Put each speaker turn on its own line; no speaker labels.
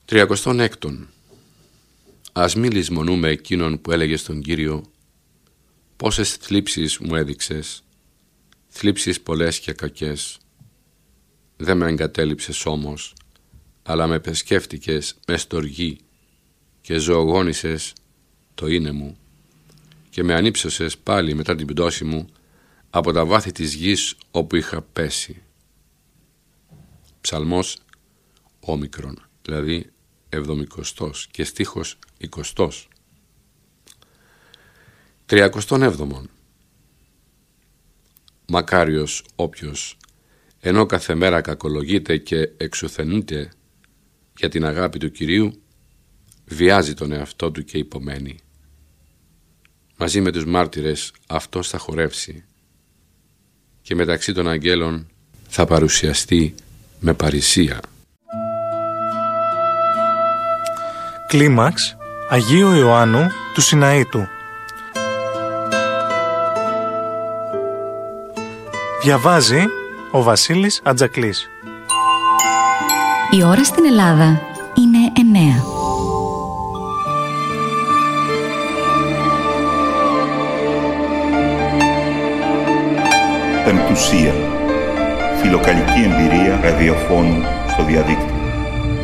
36. Ας μη λησμονούμε εκείνον που έλεγε στον Κύριο: «Πόσες θλίψεις μου έδειξες, θλίψεις πολλές και κακές. Δεν με εγκατέλειψες όμως, αλλά με πεσκέφτηκες με στοργή και ζωογόνησες το είναι μου και με ανύψωσες πάλι μετά την πτώση μου από τα βάθη της γης όπου είχα πέσει». Ψαλμός όμικρον, δηλαδή 70 και στίχος 20. 37. Μακάριος όποιος, ενώ κάθε μέρα κακολογείται και εξουθενείται για την αγάπη του Κυρίου, βιάζει τον εαυτό του και υπομένει. Μαζί με τους μάρτυρες αυτός θα χορεύσει και μεταξύ των αγγέλων θα παρουσιαστεί με παρησία.
Κλίμαξ Αγίου Ιωάννου του Σιναήτου. Διαβάζει ο Βασίλης Ατζακλής.
Η ώρα στην Ελλάδα είναι 9.
Πεμπτουσία. Φιλοκαλική εμπειρία ραδιοφώνου στο διαδίκτυο.